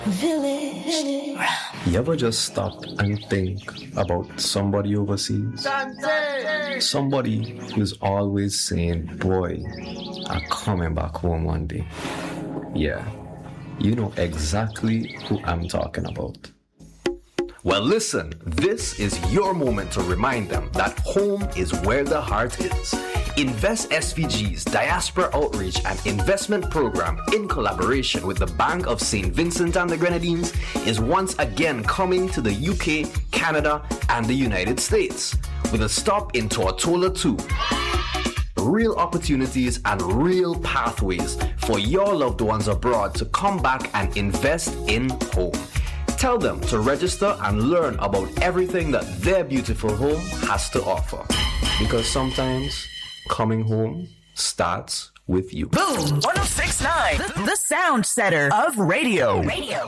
Village. You ever just stop and think about somebody overseas? Somebody who's always saying, boy, I'm coming back home one day. Yeah, you know exactly who I'm talking about. Well, listen, this is your moment to remind them that home is where the heart is. Invest SVG's Diaspora Outreach and Investment Program, in collaboration with the Bank of St. Vincent and the Grenadines, is once again coming to the UK, Canada, and the United States, with a stop in Tortola too. Real opportunities and real pathways for your loved ones abroad to come back and invest in home. Tell them to register and learn about everything that their beautiful home has to offer. Because sometimes coming home starts with you. Boom 1069, the sound setter of radio.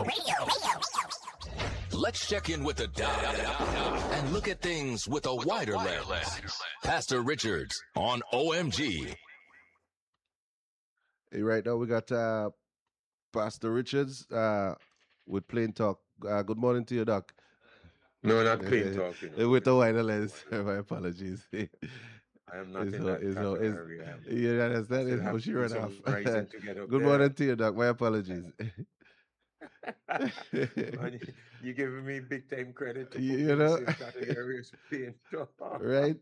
Let's check in with the doc and look at things with a wider lens. Pastor Richards on OMG. Hey, right now we got Pastor Richards with Plain Talk. Good morning to you, Doc. No, not plain talking. With a wider lens. My apologies. I am not in that category. You understand? It's how she Still have run some off. rising to get up Good there. morning to you, Doc. My apologies. Man, you giving me big time credit to put You me in know? the same category as plain talk. Right?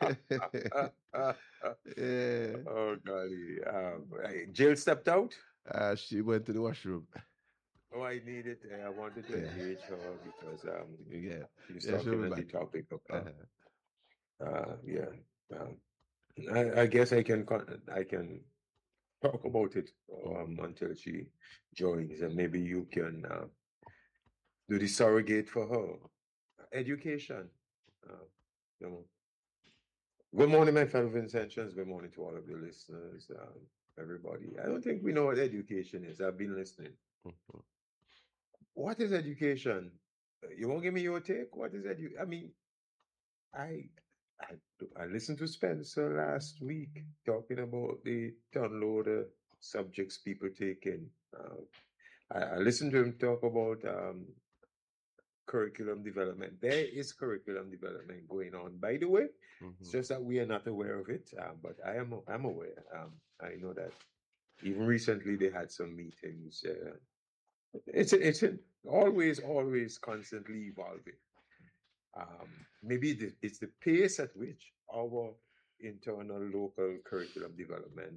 Yeah. Oh, golly. Jill stepped out. She went to the washroom. Oh, I needed. I wanted to engage her because Yeah. she was Yeah, she'll talking be on the back. topic of Uh-huh. yeah. I guess I can talk about it until she joins, and maybe you can do the surrogate for her. Education. You know. Good morning, my fellow Vincentians. Good morning to all of the listeners, everybody. I don't think we know what education is. I've been listening. Mhm. What is education? You won't give me your take? What is edu? I mean, I I listened to Spencer last week talking about the downloader subjects people take in. I listened to him talk about curriculum development. There is curriculum development going on, by the way. It's Mhm. just that we are not aware of it. But I'm aware. I know that even recently they had some meetings. It's always constantly evolving. Maybe it's the pace at which our internal local curriculum development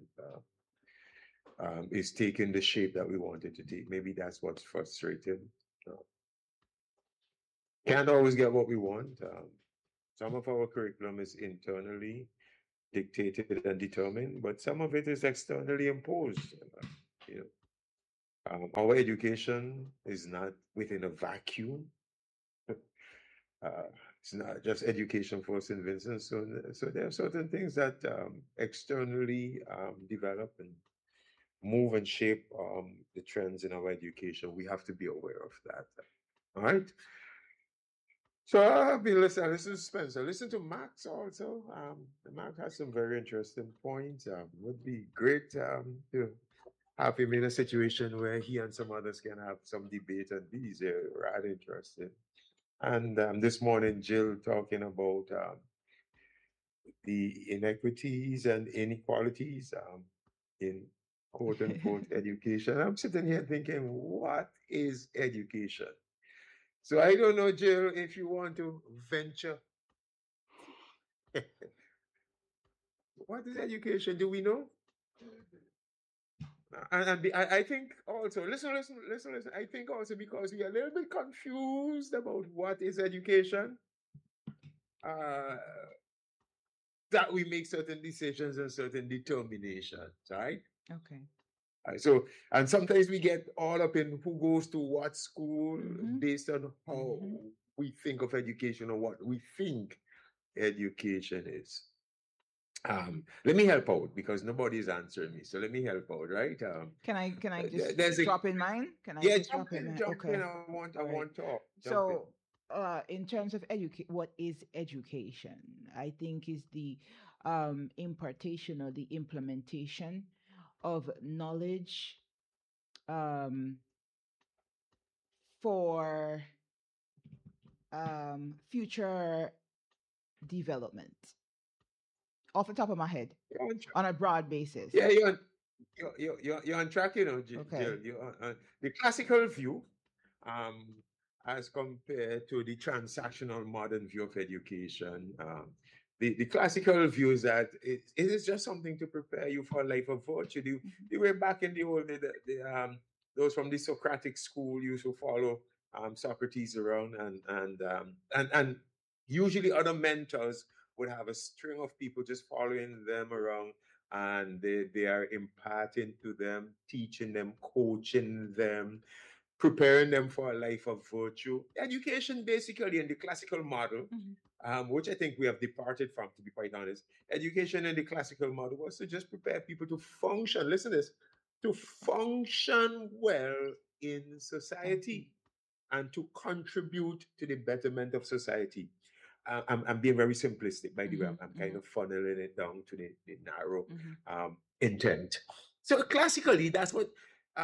is taking the shape that we want it to take. Maybe that's what's frustrating. Uh, can't always get what we want. Some of our curriculum is internally dictated and determined, but some of it is externally imposed. You know, our education is not within a vacuum. Uh, it's not just education for St. Vincent. So there are certain things that externally develop and move and shape the trends in our education. We have to be aware of that. All right. So I've been listening. I listen to Spencer. Listen to Max also. Max has some very interesting points. Would be great to have him in a situation where he and some others can have some debate, and these are rather interesting. And this morning, Jill talking about the inequities and inequalities in quote unquote education. I'm sitting here thinking, what is education? So I don't know, Jill, if you want to venture. What is education? Do we know? I think also, listen. I think also because we are a little bit confused about what is education, uh, that we make certain decisions and certain determinations, right? Okay. So, and sometimes we get all up in who goes to what school Mhm. based on how Mhm. we think of education or what we think education is. Let me help out because nobody's answering me. So let me help out, right? Can I just There's a drop in mine? Can I yeah, just drop in mine? jump in. Okay. I All right. want to talk. Jump in. So, in terms of what is education? I think is the impartation or the implementation of knowledge, um, for future development? Off the top of my head, You're on track. on a broad basis. Yeah, you're on track, you know, Okay. Jill. You're on the classical view, um, as compared to the transactional modern view of education. The classical view is that it is just something to prepare you for a life of virtue. The way back in the old day, those from the Socratic school used to follow Socrates around, and usually other mentors would have a string of people just following them around, and they are imparting to them, teaching them, coaching them, preparing them for a life of virtue. Education, basically, in the classical model, which I think we have departed from, to be quite honest. Education in the classical model was to just prepare people to function. Listen to this, to function well in society and to contribute to the betterment of society. I'm being very simplistic, by the way. I'm kind of funneling it down to the narrow intent. So classically, that's what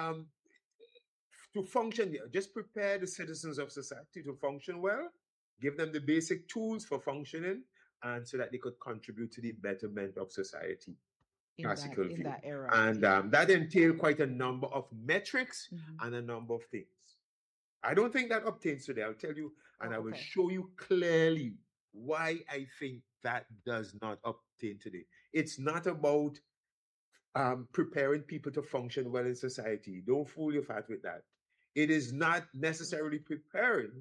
to function. Just prepare the citizens of society to function well, give them the basic tools for functioning, and so that they could contribute to the betterment of society. Classical view. That era. And that entailed quite a number of metrics and a number of things. I don't think that obtains today. I'll tell you, and I will show you clearly why I think that does not obtain today. It's not about preparing people to function well in society. Don't fool your fat with that. It is not necessarily preparing,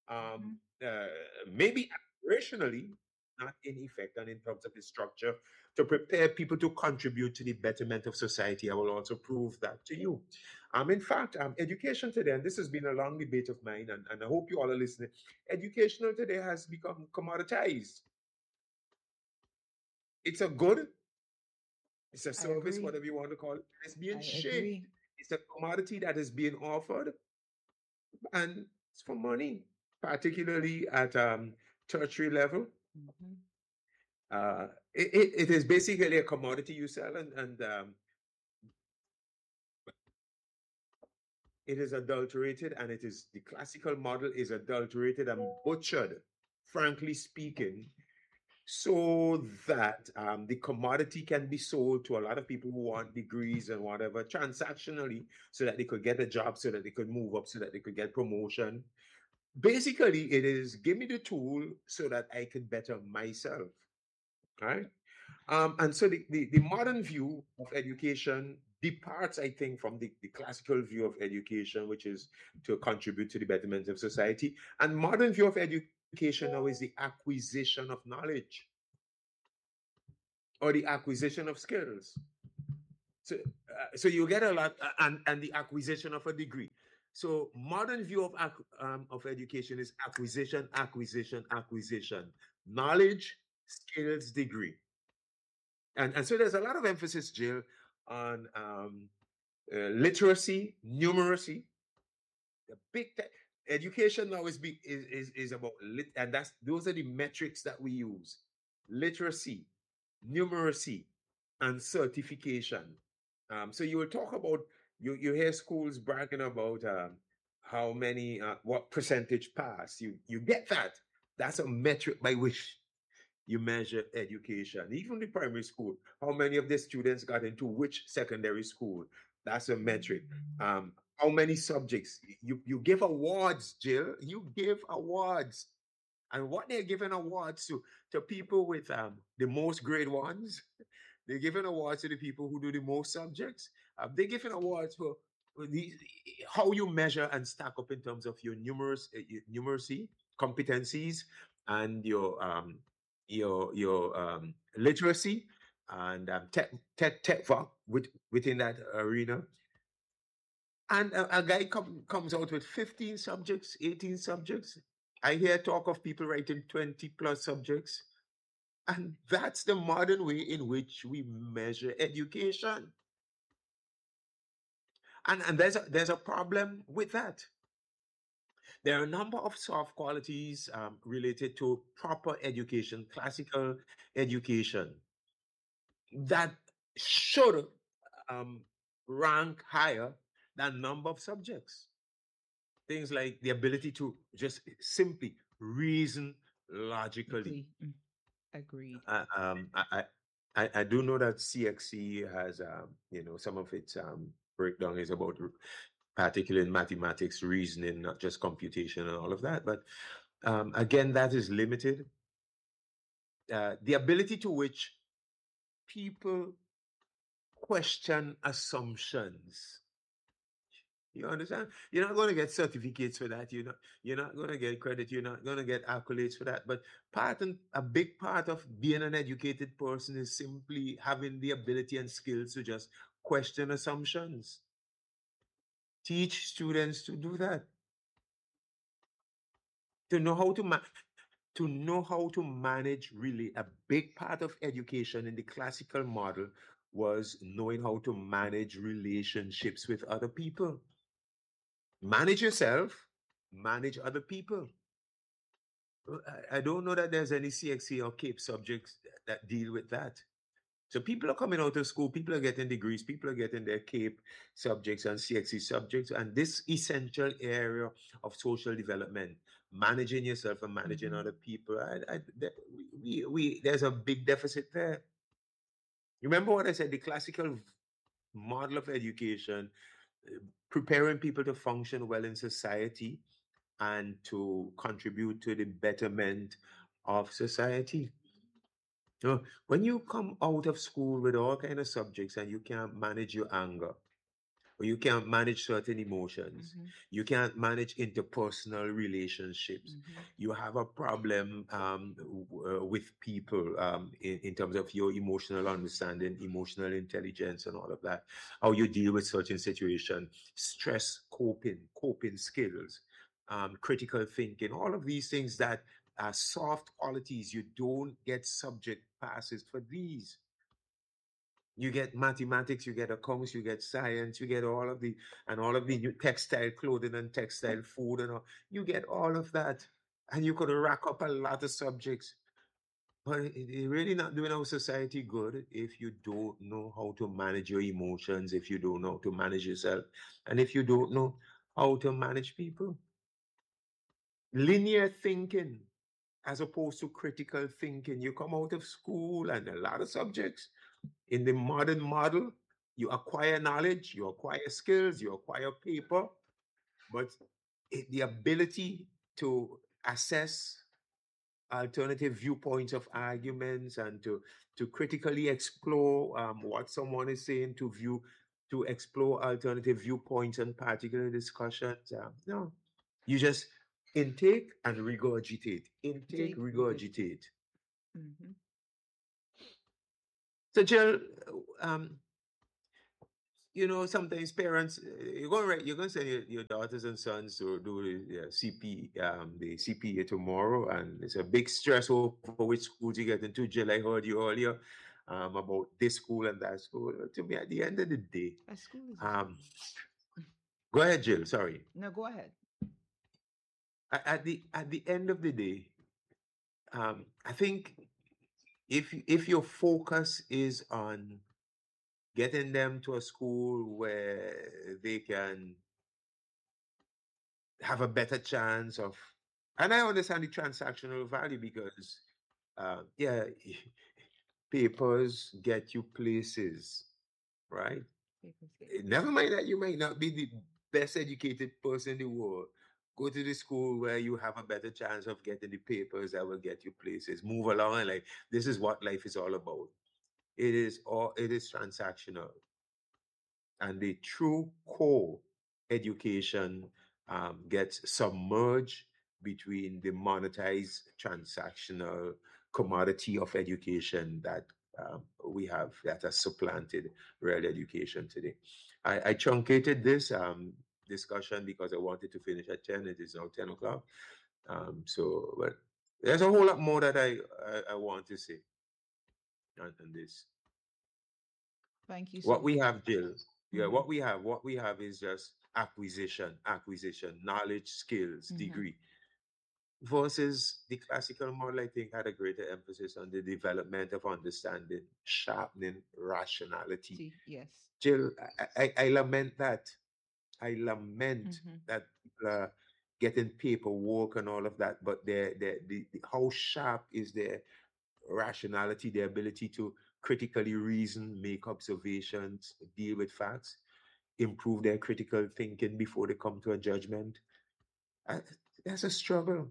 maybe operationally, not in effect and in terms of the structure, to prepare people to contribute to the betterment of society. I will also prove that to you. In fact, education today, and this has been a long debate of mine, and I hope you all are listening, educational today has become commoditized. It's a good, it's a service, whatever you want to call it. It's being shaped. It's a commodity that is being offered, and it's for money, particularly at tertiary level. It is basically a commodity you sell, and it is adulterated, and it is the classical model is adulterated and butchered, frankly speaking, so that the commodity can be sold to a lot of people who want degrees and whatever transactionally, so that they could get a job, so that they could move up, so that they could get promotion. Basically, it is give me the tool so that I can better myself. Right? And so the modern view of education departs, I think, from the classical view of education, which is to contribute to the betterment of society. And modern view of education now is the acquisition of knowledge or the acquisition of skills. So you get a lot, and the acquisition of a degree. So modern view of education is acquisition, knowledge, skills, degree. And so there's a lot of emphasis, Jill, on literacy, numeracy. The big education now is about and those are the metrics that we use: literacy, numeracy, and certification. So you will talk about you hear schools bragging about how many what percentage pass. You get that. That's a metric by which you measure education. Even the primary school, how many of the students got into which secondary school? That's a metric. How many subjects? You give awards, Jill. You give awards. And what they're giving awards to people with the most grade ones. They're giving awards to the people who do the most subjects. They're giving awards for how you measure and stack up in terms of your numeracy, competencies, and your literacy and tech within that arena. And a guy comes out with 15 subjects, 18 subjects. I hear talk of people writing 20 plus subjects. And that's the modern way in which we measure education. And there's a problem with that. There are a number of soft qualities related to proper education, classical education, that should rank higher than number of subjects. Things like the ability to just simply reason logically. Agreed. I do know that CXC has, some of its breakdown is about, particularly in mathematics, reasoning, not just computation and all of that. But again, that is limited. The ability to which people question assumptions. You understand? You're not going to get certificates for that. You're not going to get credit. You're not going to get accolades for that. But a big part of being an educated person is simply having the ability and skills to just question assumptions. Teach students to do that. To know how to manage. Really, a big part of education in the classical model was knowing how to manage relationships with other people. Manage yourself, manage other people. I don't know that there's any CXC or CAPE subjects that deal with that. So people are coming out of school, people are getting degrees, people are getting their CAPE subjects and CXC subjects, and this essential area of social development, managing yourself and managing other people, there's a big deficit there. Remember what I said, the classical model of education, preparing people to function well in society and to contribute to the betterment of society. When you come out of school with all kind of subjects and you can't manage your anger, or you can't manage certain emotions, you can't manage interpersonal relationships, you have a problem with people in terms of your emotional understanding, emotional intelligence, and all of that, how you deal with certain situations, stress, coping skills, critical thinking, all of these things that are soft qualities. You don't get subject passes for these. You get mathematics, you get accounts, you get science, you get all of the new textile clothing and textile food and all. You get all of that, and you could rack up a lot of subjects. But it's really not doing our society good if you don't know how to manage your emotions, if you don't know how to manage yourself, and if you don't know how to manage people. Linear thinking as opposed to critical thinking. You come out of school and a lot of subjects. In the modern model, you acquire knowledge, you acquire skills, you acquire paper, but the ability to assess alternative viewpoints of arguments and to critically explore what someone is saying, to explore alternative viewpoints and particular discussions. No, you just intake and regurgitate. Intake, regurgitate. So, Jill, sometimes parents, you're going to send your daughters and sons to do the CPA tomorrow, and it's a big stress over which schools you get into. Jill, I heard you earlier about this school and that school. To me, at the end of the day, a school is a school. Go ahead, Jill. Sorry. No, go ahead. At the end of the day, I think if your focus is on getting them to a school where they can have a better chance of, and I understand the transactional value because, papers get you places, right? Never mind that you might not be the best educated person in the world. Go to the school where you have a better chance of getting the papers that will get you places. Move along, and this is what life is all about. It is transactional. And the true core education gets submerged between the monetized transactional commodity of education that we have, that has supplanted real education today. I truncated this discussion because I wanted to finish at 10. It is now 10 o'clock. But there's a whole lot more that I want to say on this. Thank you so What we much. have, Jill, what we have is just acquisition, knowledge, skills, degree. Versus the classical model, I think, had a greater emphasis on the development of understanding, sharpening rationality. Yes. Jill, I lament that. I lament that people are getting paperwork and all of that, but how sharp is their rationality, their ability to critically reason, make observations, deal with facts, improve their critical thinking before they come to a judgment. I, that's a struggle.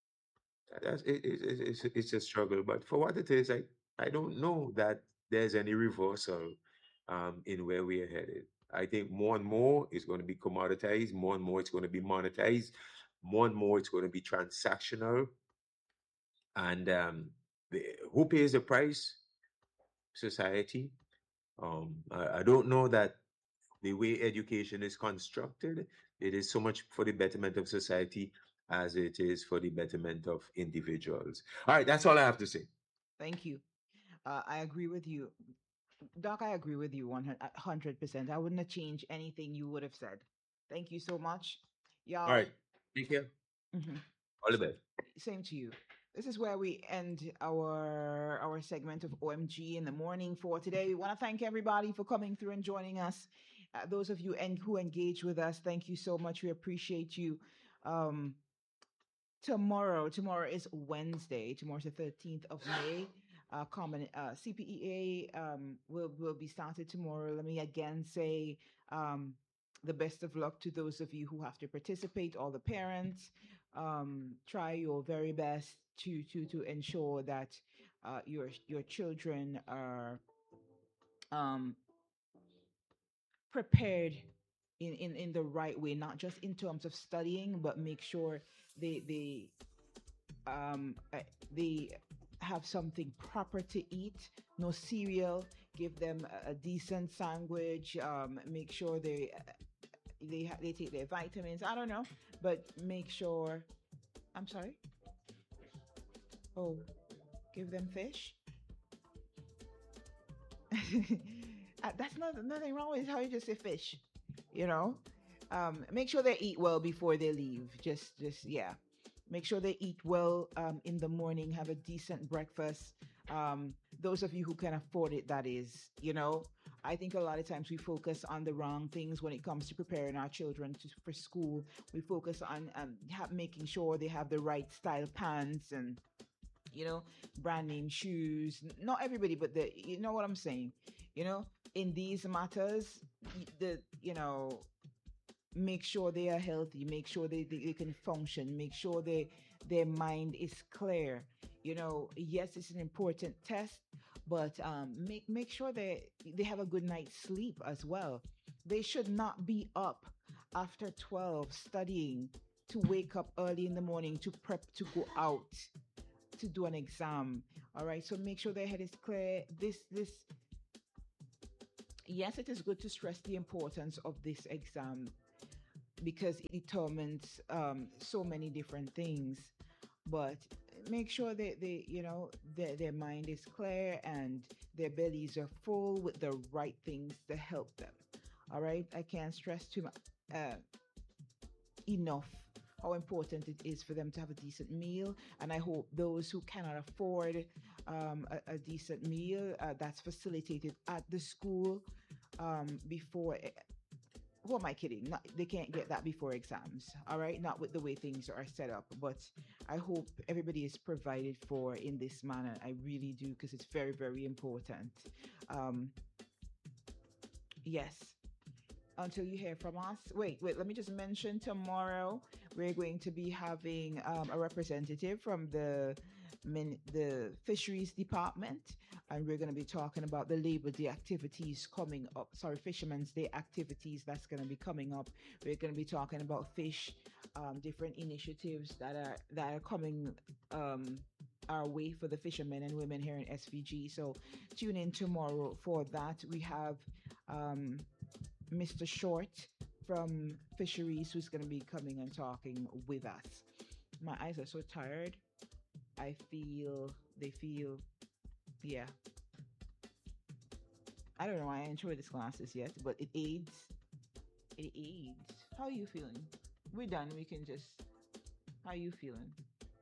It's a struggle, but for what it is, I don't know that there's any reversal in where we are headed. I think more and more it's going to be commoditized, more and more it's going to be monetized, more and more it's going to be transactional, and who pays the price? Society. I don't know that the way education is constructed, it is so much for the betterment of society as it is for the betterment of individuals. All right, that's all I have to say. Thank you. I agree with you. Doc, I agree with you 100%. I wouldn't have changed anything you would have said. Thank you so much. All Y'all, right, take care. mhm, All the best. same to you. This is where we end our segment of OMG in the morning for today. We want to thank everybody for coming through and joining us. Those of you who engage with us, thank you so much. We appreciate you. Um, tomorrow is Wednesday. Tomorrow's the 13th of May. Common CPEA will be started tomorrow. Let me again say the best of luck to those of you who have to participate, all the parents. Try your very best to ensure that your children are um, prepared in the right way, not just in terms of studying, but make sure they um, uh, they have something proper to eat. No cereal. Give them a decent sandwich. Make sure they take their vitamins. I don't know, but make sure. I'm sorry. Oh, give them fish. That's nothing wrong with how you just say fish. You know, make sure they eat well before they leave. Just yeah, make sure they eat well in the morning. Have a decent breakfast. Those of you who can afford it, that is, I think a lot of times we focus on the wrong things when it comes to preparing our children for school. We focus on making sure they have the right style pants and brand name shoes. Not everybody, but you know what I'm saying. In these matters, make sure they are healthy, make sure they can function, make sure their mind is clear. Yes, it's an important test, but make sure they have a good night's sleep as well. They should not be up after 12 studying to wake up early in the morning to prep to go out to do an exam. All right, so make sure their head is clear. This yes, it is good to stress the importance of this exam because it determines so many different things. But make sure that their mind is clear and their bellies are full with the right things to help them. All right, I can't stress too much enough how important it is for them to have a decent meal. And I hope those who cannot afford a decent meal that's facilitated at the school before. Who am I kidding? They can't get that before exams. All right, not with the way things are set up. But I hope everybody is provided for in this manner. I really do, because it's very, very important. Yes. Until you hear from us. Wait, let me just mention tomorrow we're going to be having a representative from the fisheries department, and we're going to be talking about the Labor Day activities coming up. Sorry, Fisherman's Day activities that's going to be coming up. We're going to be talking about fish, different initiatives that are coming our way for the fishermen and women here in SVG. So tune in tomorrow for that. We have Mr. Short from Fisheries, who's going to be coming and talking with us. My eyes are so tired. They feel, yeah. I don't know why I enjoy these classes yet, but it aids. It aids. How are you feeling? We're done. We can just, how are you feeling?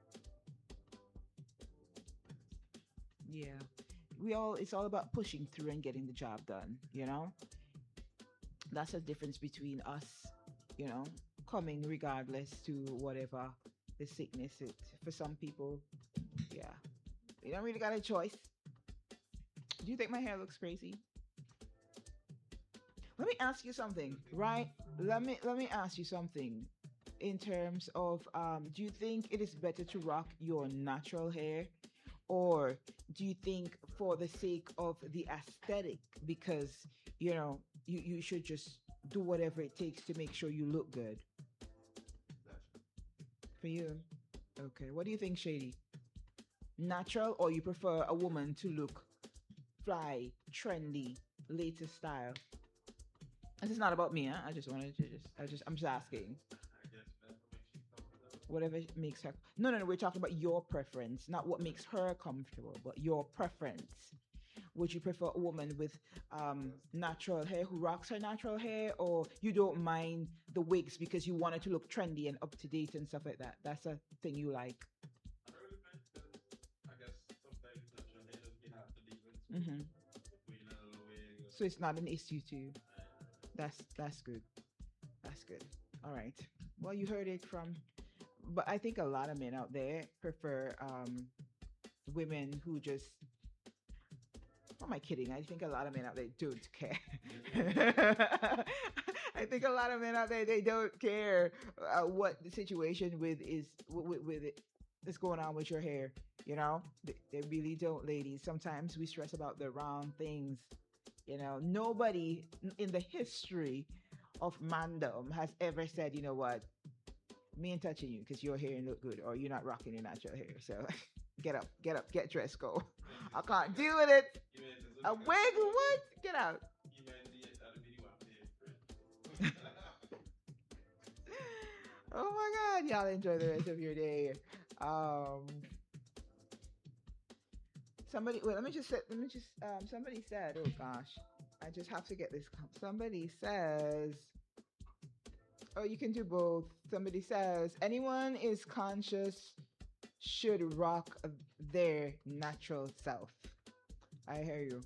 Yeah. It's all about pushing through and getting the job done, That's the difference between us, coming regardless to whatever the sickness is. For some people, yeah, you don't really got a choice. Do you think my hair looks crazy? Let me ask you something, right? Let me ask you something. In terms of, do you think it is better to rock your natural hair, or do you think for the sake of the aesthetic, because you should just do whatever it takes to make sure you look good? For you, okay. What do you think, Shady? Natural, or you prefer a woman to look fly, trendy, latest style? This is not about me, huh? I just wanted to I'm just asking. Whatever makes her. No. We're talking about your preference, not what makes her comfortable, but your preference. Would you prefer a woman with natural hair who rocks her natural hair, or you don't mind the wigs because you want it to look trendy and up to date and stuff like that? That's a thing you like. Mm-hmm. So it's not an issue to you. That's good. That's good. All right. Well, you heard it from. But I think a lot of men out there prefer women who just. What am I kidding? I think a lot of men out there don't care. I think a lot of men out there, they don't care what the situation with it is going on with your hair. They really don't, ladies. Sometimes we stress about the wrong things. Nobody in the history of mandom has ever said, you know what, me ain't touching you because your hair look good, or you're not rocking your natural hair. So get up, get dressed, go. I can't deal with it. A wig, what? Get out. Oh my God, y'all enjoy the rest of your day. Somebody said, oh gosh, I just have to get this. Somebody says, oh, you can do both. Somebody says, anyone is conscious should rock their natural self. I hear you.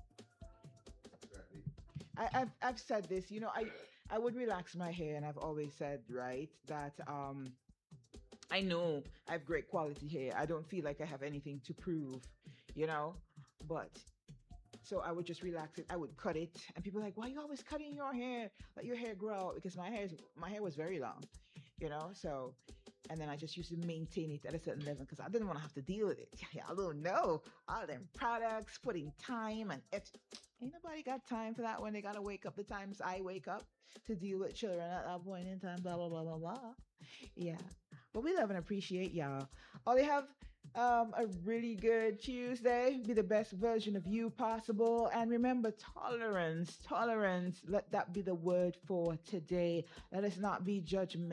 I've said this, I would relax my hair, and I've always said, right, that I know I have great quality hair. I don't feel like I have anything to prove, but so I would just relax it. I would cut it, and people are like, why are you always cutting your hair? Let your hair grow out. Because my hair was very long, so, and then I just used to maintain it at a certain level because I didn't want to have to deal with it. I don't know all them products, putting time and ain't nobody got time for that when they gotta wake up the times I wake up to deal with children at that point in time. Blah blah blah blah blah. Yeah, but we love and appreciate y'all. All they have. A really good Tuesday. Be the best version of you possible. And remember, tolerance. Let that be the word for today. Let us not be judgmental.